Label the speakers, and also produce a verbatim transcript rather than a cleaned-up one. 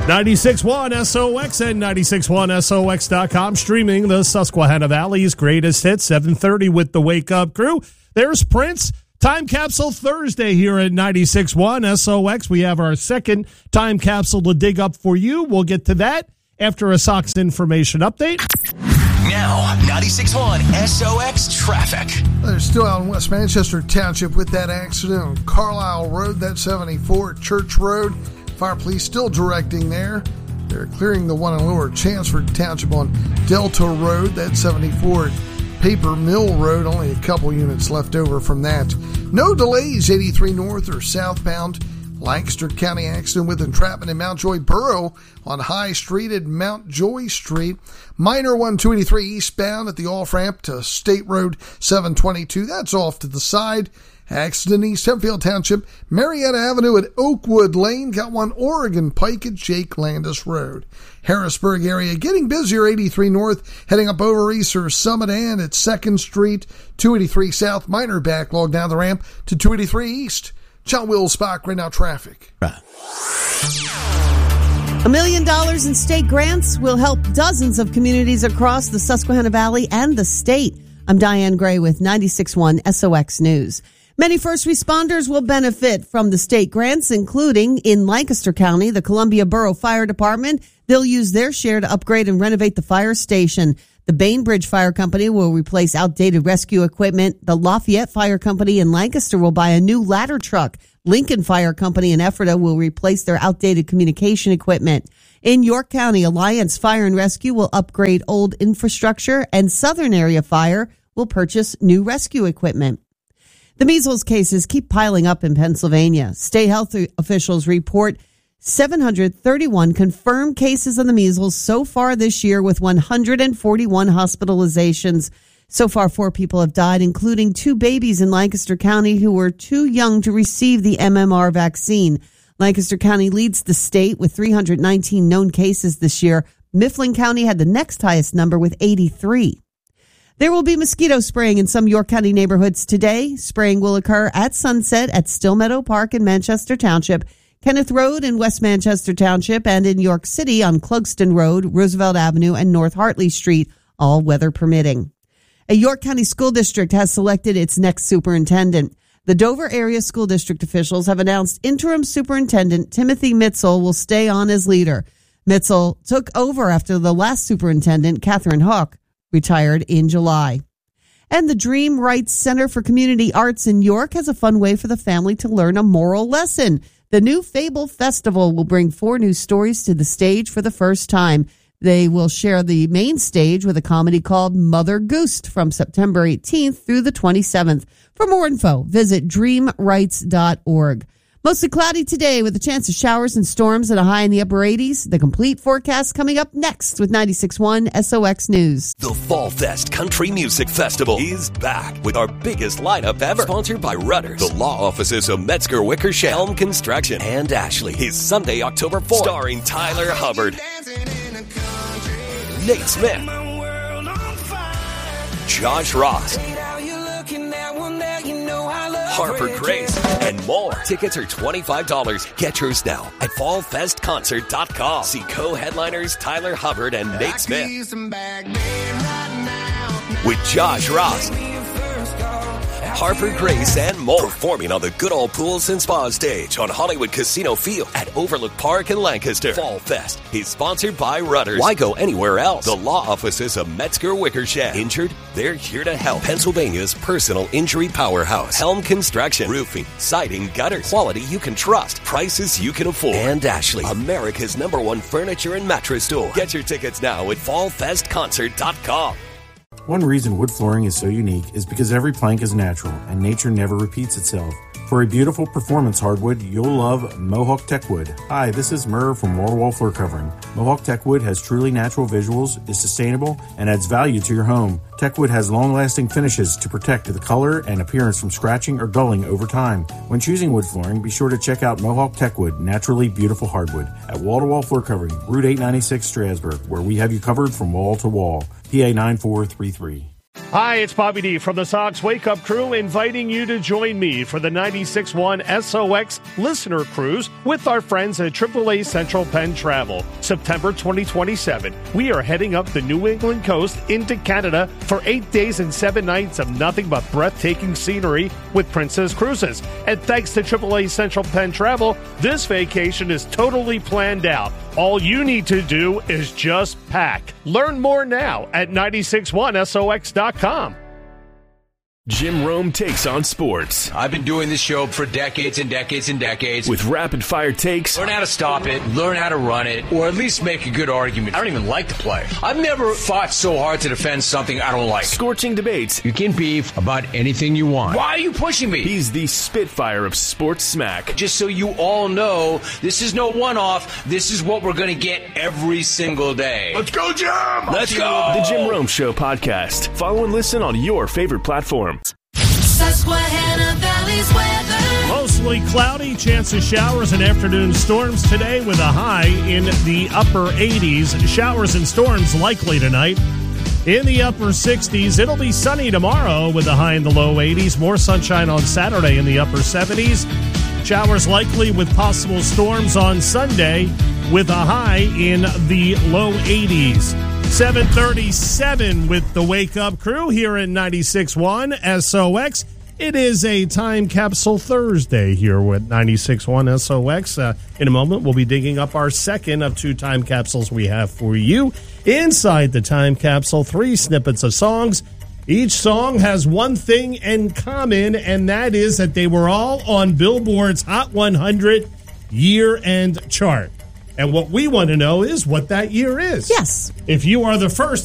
Speaker 1: ninety-six point one S O X and ninety-six point one S O X dot com, streaming the Susquehanna Valley's greatest hits, seven thirty with the Wake Up Crew. There's Prince. Time Capsule Thursday here at ninety-six point one S O X. We have our second time capsule to dig up for you. We'll get to that after a Sox information update.
Speaker 2: Now, ninety-six point one S O X traffic.
Speaker 3: They're still out in West Manchester Township with that accident on Carlisle Road, that seventy-four Church Road. Fire police still directing there. They're clearing the one in Lower Chanceford Township on Delta Road, that seventy-four Paper Mill Road. Only a couple units left over from that. No delays, eighty-three north or southbound. Lancaster County accident with entrapment in Mount Joy Borough on High Street at Mount Joy Street. Minor one two eighty-three eastbound at the off-ramp to State Road seven twenty-two. That's off to the side. Accident East Hempfield Township, Marietta Avenue at Oakwood Lane. Got one Oregon Pike at Jake Landis Road. Harrisburg area getting busier, eighty-three north, heading up over East or Summit and at second Street, two eighty-three south. Minor backlog down the ramp to two eighty-three east. John Wills Spock, right now traffic.
Speaker 4: A million dollars in state grants will help dozens of communities across the Susquehanna Valley and the state. I'm Diane Gray with ninety-six point one S O X News. Many first responders will benefit from the state grants, including in Lancaster County, the Columbia Borough Fire Department. They'll use their share to upgrade and renovate the fire station. The Bainbridge Fire Company will replace outdated rescue equipment. The Lafayette Fire Company in Lancaster will buy a new ladder truck. Lincoln Fire Company in Ephrata will replace their outdated communication equipment. In York County, Alliance Fire and Rescue will upgrade old infrastructure, and Southern Area Fire will purchase new rescue equipment. The measles cases keep piling up in Pennsylvania. State health officials report seven hundred thirty-one confirmed cases of the measles so far this year, with one hundred forty-one hospitalizations. So far, four people have died, including two babies in Lancaster County who were too young to receive the M M R vaccine. Lancaster County leads the state with three hundred nineteen known cases this year. Mifflin County had the next highest number with eighty-three. There will be mosquito spraying in some York County neighborhoods today. Spraying will occur at sunset at Still Meadow Park in Manchester Township, Kenneth Road in West Manchester Township, and in York City on Clugston Road, Roosevelt Avenue, and North Hartley Street, all weather permitting. A York County school district has selected its next superintendent. The Dover area school district officials have announced interim superintendent Timothy Mitzel will stay on as leader. Mitzel took over after the last superintendent, Catherine Hawk, retired in July. And the Dream Rights Center for Community Arts in York has a fun way for the family to learn a moral lesson. The new Fable Festival will bring four new stories to the stage for the first time. They will share the main stage with a comedy called Mother Goose from September eighteenth through the twenty-seventh. For more info, visit dream rights dot org. Mostly cloudy today with a chance of showers and storms and a high in the upper eighties. The complete forecast coming up next with ninety-six point one S O X News.
Speaker 2: The Fall Fest Country Music Festival is back with our biggest lineup ever. Sponsored by Rudders, the law offices of Metzger Wickersham, Helm Construction, and Ashley. Is Sunday, October fourth. Starring Tyler Hubbard, Nate Smith, Josh Ross, Harper Grace, and more. Tickets are twenty-five dollars. Get yours now at fall fest concert dot com. See co-headliners Tyler Hubbard and Nate Smith with Josh Ross, Harper Grace, and more. Performing on the Good Old Pools and Spa stage on Hollywood Casino Field at Overlook Park in Lancaster. Fall Fest is sponsored by Rudders. Why go anywhere else? The law offices of Metzger Wickersham. Injured? They're here to help. Pennsylvania's personal injury powerhouse. Helm Construction. Roofing, siding, gutters. Quality you can trust. Prices you can afford. And Ashley, America's number one furniture and mattress store. Get your tickets now at fall fest concert dot com.
Speaker 5: One reason wood flooring is so unique is because every plank is natural and nature never repeats itself. For a beautiful performance hardwood, you'll love Mohawk Techwood. Hi, this is Murr from Wall to Wall Floor Covering. Mohawk Techwood has truly natural visuals, is sustainable, and adds value to your home. Techwood has long-lasting finishes to protect the color and appearance from scratching or dulling over time. When choosing wood flooring, be sure to check out Mohawk Techwood, naturally beautiful hardwood, at Wall to Wall Floor Covering, Route eight ninety-six, Strasburg, where we have you covered from wall to wall. P A nine four three three.
Speaker 1: Hi, it's Bobby D from the Sox Wake Up Crew, inviting you to join me for the ninety-six point one S O X Listener Cruise with our friends at triple A Central Penn Travel. September twenty twenty-seven, we are heading up the New England coast into Canada for eight days and seven nights of nothing but breathtaking scenery with Princess Cruises. And thanks to triple A Central Penn Travel, this vacation is totally planned out. All you need to do is just pack. Learn more now at ninety-six point one S O X dot com.
Speaker 6: Jim Rome takes on sports.
Speaker 7: I've been doing this show for decades and decades and decades.
Speaker 6: With rapid-fire takes.
Speaker 7: Learn how to stop it, learn how to run it, or at least make a good argument. I don't even like the play. I've never fought so hard to defend something I don't like.
Speaker 6: Scorching debates.
Speaker 7: You can beef about anything you want. Why are you pushing me?
Speaker 6: He's the Spitfire of sports smack.
Speaker 7: Just so you all know, this is no one-off. This is what we're going to get every single day.
Speaker 8: Let's go, Jim!
Speaker 7: Let's go!
Speaker 6: The Jim Rome Show podcast. Follow and listen on your favorite platform.
Speaker 9: Susquehanna Valley's weather.
Speaker 1: Mostly cloudy, chance of showers and afternoon storms today with a high in the upper eighties. Showers and storms likely tonight in the upper sixties. It'll be sunny tomorrow with a high in the low eighties. More sunshine on Saturday in the upper seventies. Showers likely with possible storms on Sunday with a high in the low eighties. seven thirty-seven with the Wake Up Crew here in ninety-six point one S O X. It is a Time Capsule Thursday here with ninety-six point one S O X. Uh, in a moment, we'll be digging up our second of two time capsules we have for you. Inside the time capsule, three snippets of songs. Each song has one thing in common, and that is that they were all on Billboard's Hot one hundred year-end chart. And what we want to know is what that year is.
Speaker 4: Yes.
Speaker 1: If you are the first